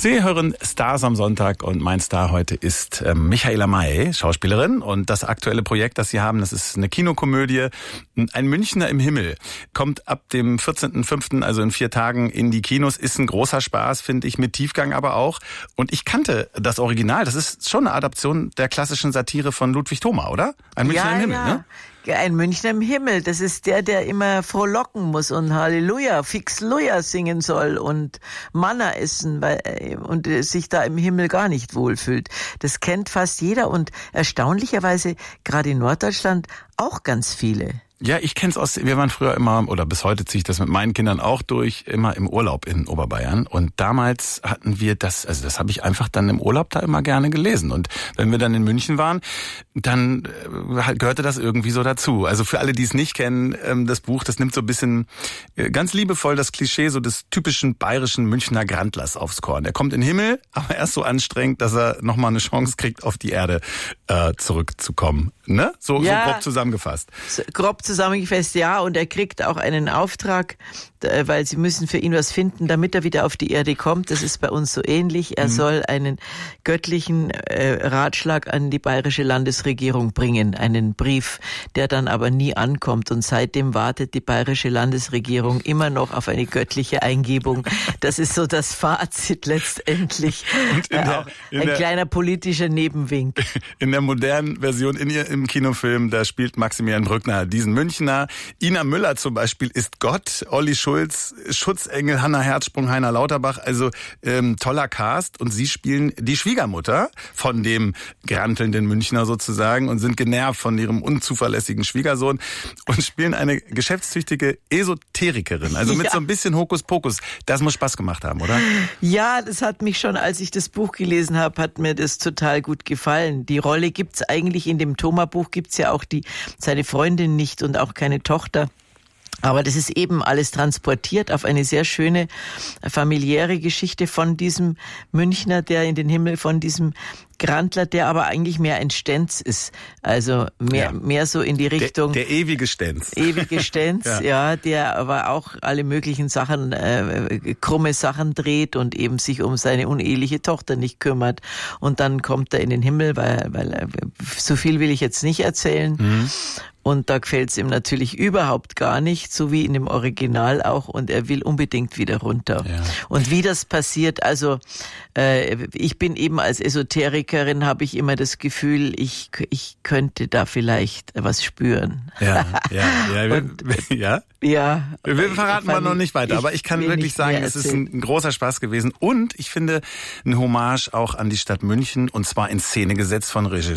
Sie hören Stars am Sonntag und mein Star heute ist Michaela May, Schauspielerin. Und das aktuelle Projekt, das Sie haben, das ist eine Kinokomödie. Ein Münchner im Himmel kommt ab dem 14.05., also in 4 Tagen, in die Kinos. Ist ein großer Spaß, finde ich, mit Tiefgang aber auch. Und ich kannte das Original. Das ist schon eine Adaption der klassischen Satire von Ludwig Thoma, oder? Ein Münchner im Himmel, ne? Ein Münchner im Himmel, das ist der immer frohlocken muss und Halleluja, Fixluja singen soll und Manna essen und sich da im Himmel gar nicht wohlfühlt. Das kennt fast jeder und erstaunlicherweise gerade in Norddeutschland auch ganz viele. Ja, ich kenn's wir waren früher immer, oder bis heute ziehe ich das mit meinen Kindern auch durch, immer im Urlaub in Oberbayern. Und damals hatten wir das habe ich einfach dann im Urlaub da immer gerne gelesen. Und wenn wir dann in München waren, dann gehörte das irgendwie so dazu. Also für alle, die es nicht kennen, das Buch, das nimmt so ein bisschen ganz liebevoll das Klischee so des typischen bayerischen Münchner Grandlers aufs Korn. Er kommt in den Himmel, aber er ist so anstrengend, dass er nochmal eine Chance kriegt, auf die Erde zurückzukommen. Ne? So grob zusammengefasst. Grob zusammengefasst, ja. Und er kriegt auch einen Auftrag, weil sie müssen für ihn was finden, damit er wieder auf die Erde kommt. Das ist bei uns so ähnlich. Er soll einen göttlichen Ratschlag an die bayerische Landesregierung bringen. Einen Brief, der dann aber nie ankommt. Und seitdem wartet die bayerische Landesregierung immer noch auf eine göttliche Eingebung. Das ist so das Fazit letztendlich. Und ein kleiner politischer Nebenwink. In der modernen Version im Kinofilm, da spielt Maximilian Brückner diesen Münchner. Ina Müller zum Beispiel ist Gott, Olli Schulz, Schutzengel, Hannah Herzsprung, Heiner Lauterbach, also toller Cast. Und sie spielen die Schwiegermutter von dem grantelnden Münchner sozusagen und sind genervt von ihrem unzuverlässigen Schwiegersohn und spielen eine geschäftstüchtige Esoterikerin, also mit so ein bisschen Hokuspokus. Das muss Spaß gemacht haben, oder? Ja, das hat mich schon, als ich das Buch gelesen habe, hat mir das total gut gefallen. Die Rolle gibt's eigentlich in dem Thoma-Buch, gibt's ja auch seine Freundin nicht und auch keine Tochter. Aber das ist eben alles transportiert auf eine sehr schöne familiäre Geschichte von diesem Münchner, der in den Himmel, von diesem Grandler, der aber eigentlich mehr ein Stenz ist. Also mehr so in die Richtung. Der ewige Stenz. Ewige Stenz, ja, der aber auch alle möglichen Sachen, krumme Sachen dreht und eben sich um seine uneheliche Tochter nicht kümmert. Und dann kommt er in den Himmel, weil so viel will ich jetzt nicht erzählen. Mhm. Und da gefällt's ihm natürlich überhaupt gar nicht, so wie in dem Original auch. Und er will unbedingt wieder runter. Ja. Und wie das passiert, also ich bin eben als Esoterikerin, habe ich immer das Gefühl, ich könnte da vielleicht was spüren. Ja. Wir verraten mal noch nicht weiter, aber ich kann wirklich sagen, es ist ein großer Spaß gewesen. Und ich finde, ein Hommage auch an die Stadt München, und zwar in Szene gesetzt von Regisseur